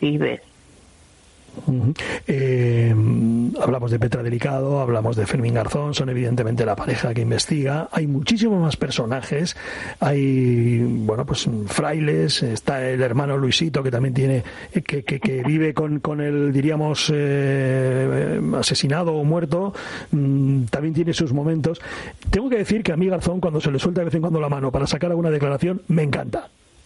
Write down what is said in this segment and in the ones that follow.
percibes. Uh-huh. Hablamos de Petra Delicado, hablamos de Fermín Garzón, son evidentemente la pareja que investiga. Hay muchísimos más personajes, hay, bueno, pues frailes, está el hermano Luisito que también tiene, que vive con el, diríamos, asesinado o muerto, también tiene sus momentos. Tengo que decir que a mí Garzón, cuando se le suelta de vez en cuando la mano para sacar alguna declaración, me encanta.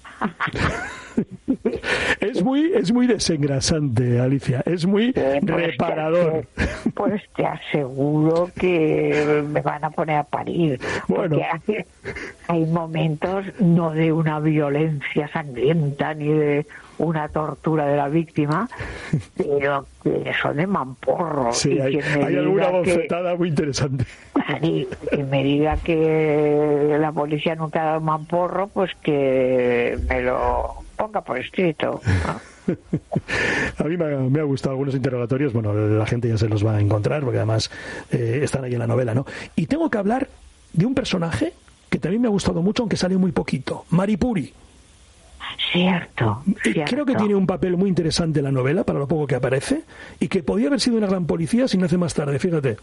Es muy desengrasante, Alicia, es muy reparador. Pues te aseguro que me van a poner a parir. Bueno, porque hay momentos no de una violencia sangrienta ni de una tortura de la víctima, pero que son de mamporro. Sí, y hay alguna bofetada muy interesante. Y que me diga que la policía nunca ha dado mamporro, pues que me lo ponga por escrito, ¿no? A mí me ha gustado algunos interrogatorios. Bueno, la gente ya se los va a encontrar porque además están ahí en la novela, ¿no? Y tengo que hablar de un personaje que también me ha gustado mucho, aunque sale muy poquito, Maripuri. Cierto. Creo que tiene un papel muy interesante en la novela, para lo poco que aparece, y que podía haber sido una gran policía si nace más tarde, fíjate.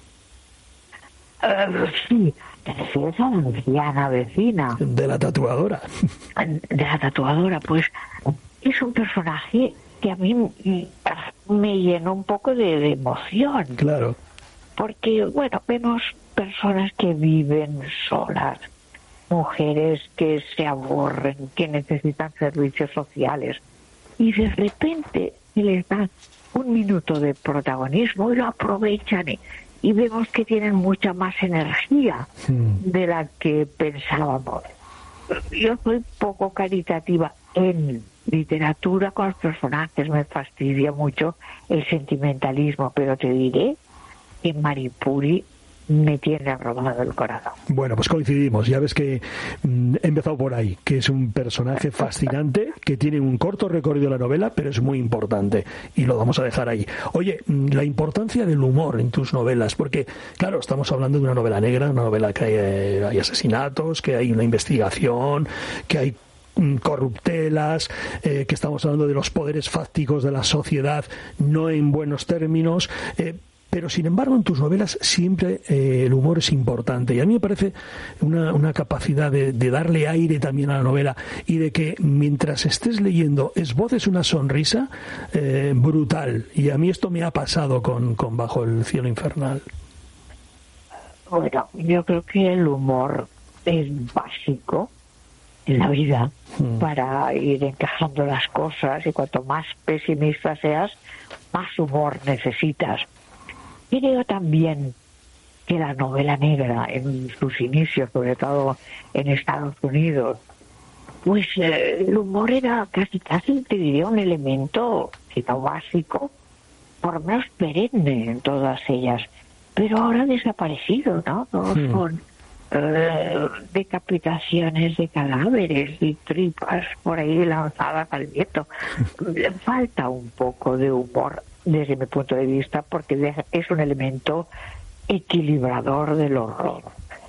Sí, te refieres a la anciana vecina. De la tatuadora. De la tatuadora, pues es un personaje que a mí me llenó un poco de emoción. Claro. Porque, bueno, vemos personas que viven solas, mujeres que se aburren, que necesitan servicios sociales, y de repente se les da un minuto de protagonismo y lo aprovechan y vemos que tienen mucha más energía de la que pensábamos. Yo soy poco caritativa en literatura con los personajes, me fastidia mucho el sentimentalismo, pero te diré que Maripuri me tiene robado el corazón. Bueno, pues coincidimos. Ya ves que he empezado por ahí, que es un personaje fascinante, que tiene un corto recorrido en la novela, pero es muy importante y lo vamos a dejar ahí. Oye, la importancia del humor en tus novelas, porque, claro, estamos hablando de una novela negra, una novela que hay asesinatos, que hay una investigación, que hay corruptelas, que estamos hablando de los poderes fácticos de la sociedad, no en buenos términos, pero sin embargo en tus novelas siempre el humor es importante, y a mí me parece una capacidad de darle aire también a la novela, y de que mientras estés leyendo esboces una sonrisa brutal, y a mí esto me ha pasado con Bajo el cielo infernal. Bueno, yo creo que el humor es básico en la vida para ir encajando las cosas, y cuanto más pesimista seas, más humor necesitas. Creo también que la novela negra, en sus inicios, sobre todo en Estados Unidos, pues el humor era casi, te diría, un elemento, si no básico, por lo menos perenne en todas ellas. Pero ahora ha desaparecido, ¿no? Todos son decapitaciones de cadáveres y tripas por ahí lanzadas al viento. Le falta un poco de humor desde mi punto de vista, porque es un elemento equilibrador del horror.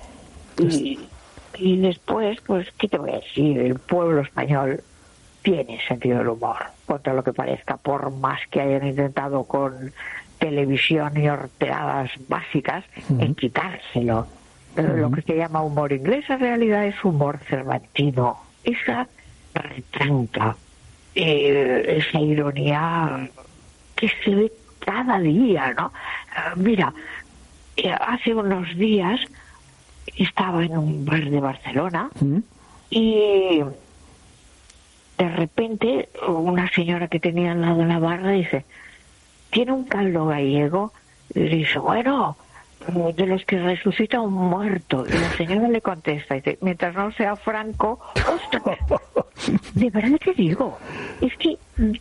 Y después, pues, ¿qué te voy a decir? El pueblo español tiene sentido del humor, contra lo que parezca, por más que hayan intentado con televisión y horteradas básicas en quitárselo. Lo que se llama humor inglés en realidad es humor cervantino, esa retranca, esa ironía que se ve cada día, ¿no? Mira, hace unos días estaba en un bar de Barcelona y de repente una señora que tenía al lado de la barra dice: ¿tiene un caldo gallego? Y le dice: bueno, de los que resucita un muerto. Y la señora le contesta, dice: mientras no sea Franco. ¡Ostras! De verdad te digo, es que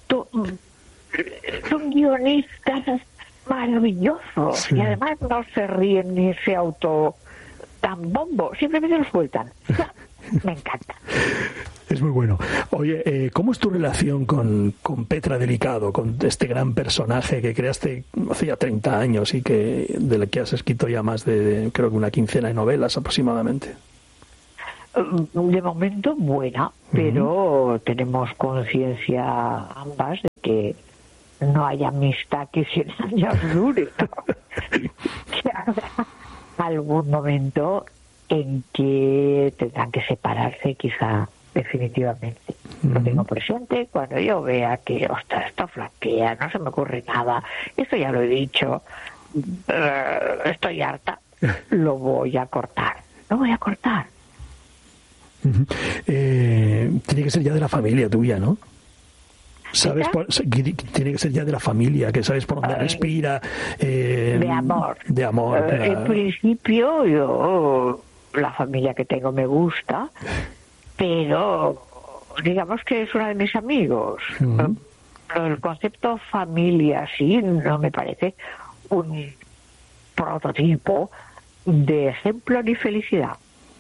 son guionistas maravillosos, sí. Y además no se ríen ni se tan bombo, simplemente lo sueltan. Me encanta. Es muy bueno. Oye, ¿cómo es tu relación con Petra Delicado, con este gran personaje que creaste hace ya 30 años y de la que has escrito ya más de creo que una quincena de novelas aproximadamente? De momento buena, pero tenemos conciencia ambas de que no hay amistad que 100 años dure, ¿no? Que habrá algún momento en que tendrán que separarse, quizá definitivamente. Lo tengo presente cuando yo vea que, ostras, esto flaquea, no se me ocurre nada, esto ya lo he dicho, estoy harta, lo voy a cortar. Tiene que ser ya de la familia tuya, ¿no? ¿Sabes? Tiene que ser ya de la familia, que sabes por dónde respira. De amor. De amor. En principio, yo, la familia que tengo me gusta, pero digamos que es uno de mis amigos. El concepto familia, sí, no me parece un prototipo de ejemplo ni felicidad.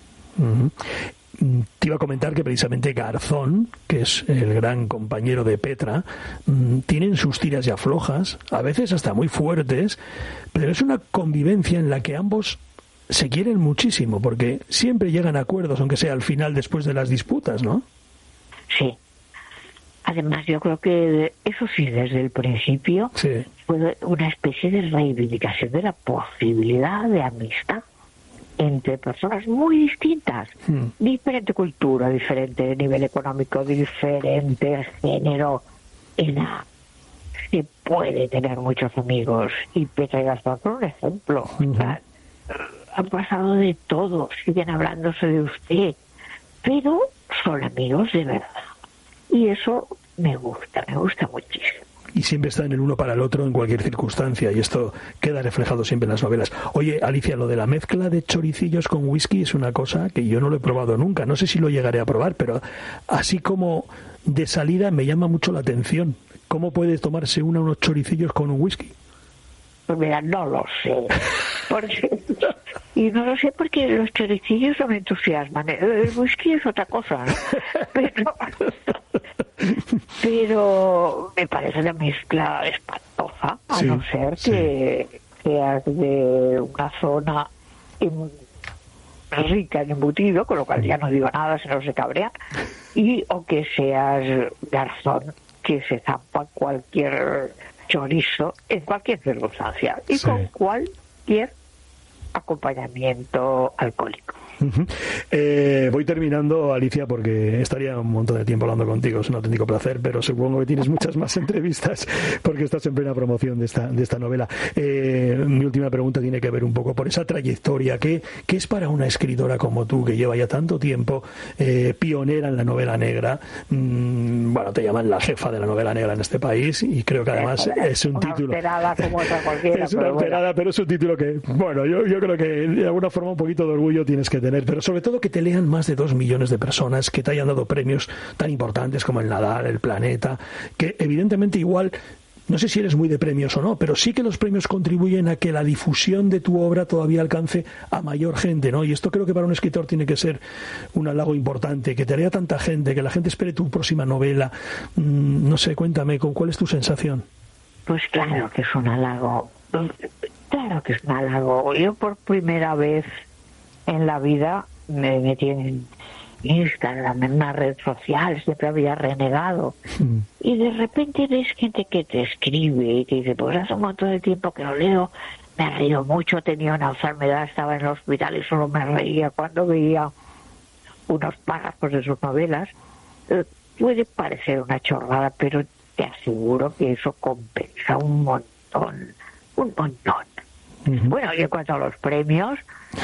Te iba a comentar que precisamente Garzón, que es el gran compañero de Petra, tienen sus tiras y aflojas, a veces hasta muy fuertes, pero es una convivencia en la que ambos se quieren muchísimo, porque siempre llegan a acuerdos, aunque sea al final, después de las disputas, ¿no? Sí. Además, yo creo que eso sí, desde el principio, fue una especie de reivindicación de la posibilidad de amistad entre personas muy distintas, diferente cultura, diferente nivel económico, diferente género, edad. Se puede tener muchos amigos, y Petra y Gastón son un ejemplo. O sea, han pasado de todo, siguen hablándose de usted, pero son amigos de verdad. Y eso me gusta muchísimo. Y siempre están el uno para el otro en cualquier circunstancia, y esto queda reflejado siempre en las novelas. Oye, Alicia, lo de la mezcla de choricillos con whisky es una cosa que yo no lo he probado nunca. No sé si lo llegaré a probar, pero así como de salida me llama mucho la atención. ¿Cómo puede tomarse unos choricillos con un whisky? Pues mira, no lo sé. Y no lo sé porque los choricillos no me entusiasman. El whisky es otra cosa, ¿no? Pero me parece una mezcla espantosa, a no ser que seas de una zona rica en embutido, con lo cual ya no digo nada, si no se cabrean, o que seas Garzón, que se zampa cualquier chorizo en cualquier circunstancia y con cualquier acompañamiento alcohólico. Voy terminando, Alicia, porque estaría un montón de tiempo hablando contigo, es un auténtico placer, pero supongo que tienes muchas más entrevistas porque estás en plena promoción de esta novela. Mi última pregunta tiene que ver un poco por esa trayectoria. ¿Qué es para una escritora como tú, que lleva ya tanto tiempo, pionera en la novela negra? Bueno, te llaman la jefa de la novela negra en este país, y creo que además es un título... Como otra cualquiera, es una alterada, pero es un título que, bueno, yo creo que de alguna forma un poquito de orgullo tienes que tener, pero sobre todo que te lean más de 2 millones de personas, que te hayan dado premios tan importantes como el Nadal, el Planeta, que evidentemente igual, no sé si eres muy de premios o no, pero sí que los premios contribuyen a que la difusión de tu obra todavía alcance a mayor gente, ¿no? Y esto creo que para un escritor tiene que ser un halago importante, que te lea tanta gente, que la gente espere tu próxima novela. No sé, cuéntame, ¿cuál es tu sensación? Pues claro que es un halago. Claro que es un halago. Yo por primera vez en la vida me metí en Instagram, en una red social, siempre había renegado. Y de repente ves gente que te escribe y te dice, pues hace un montón de tiempo que lo leo, me he reído mucho, tenía una enfermedad, estaba en el hospital y solo me reía cuando veía unos párrafos de sus novelas. Puede parecer una chorrada, pero te aseguro que eso compensa un montón. Bueno, y en cuanto a los premios,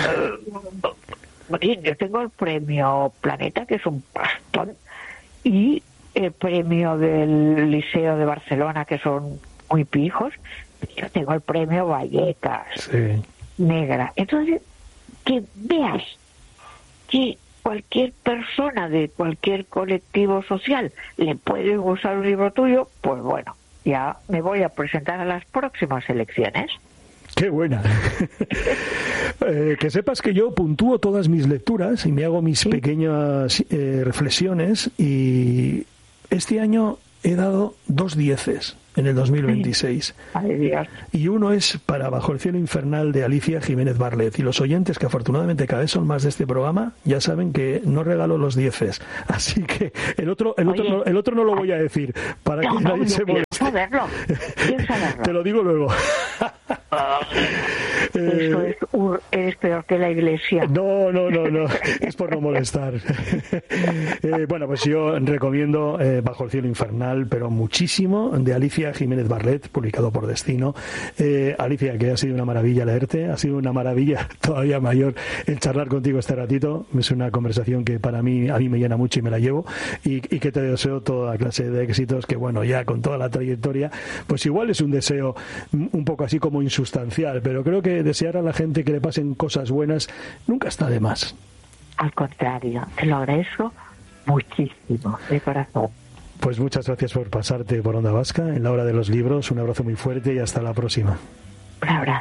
yo tengo el premio Planeta, que es un pastón, y el premio del Liceo de Barcelona, que son muy pijos. Yo tengo el premio Vallecas, negra. Entonces, que veas que cualquier persona de cualquier colectivo social le puede gustar un libro tuyo, pues bueno, ya me voy a presentar a las próximas elecciones. ¡Qué buena! Que sepas que yo puntúo todas mis lecturas y me hago mis pequeñas reflexiones, y este año he dado 2 10. en el 2026. Ay, Dios. Y uno es para Bajo el cielo infernal de Alicia Jiménez Barlet. Y los oyentes, que afortunadamente cada vez son más de este programa, ya saben que no regalo los 10. Así que el otro no lo voy a decir para que nadie se moleste. Quiero saberlo. Te lo digo luego. Eres peor que la Iglesia. No, es por no molestar. Bueno, pues yo recomiendo Bajo el cielo infernal, pero muchísimo, de Alicia Jiménez Barlet, publicado por Destino. Alicia, que ha sido una maravilla leerte, ha sido una maravilla todavía mayor el charlar contigo este ratito. Es una conversación que a mí me llena mucho y me la llevo, y que te deseo toda clase de éxitos, que bueno, ya con toda la trayectoria, pues igual es un deseo un poco así como insustancial, pero creo que desear a la gente que le pasen cosas buenas nunca está de más. Al contrario, te lo agradezco muchísimo, de corazón. Pues muchas gracias por pasarte por Onda Vasca en la hora de los libros. Un abrazo muy fuerte y hasta la próxima. Un abrazo.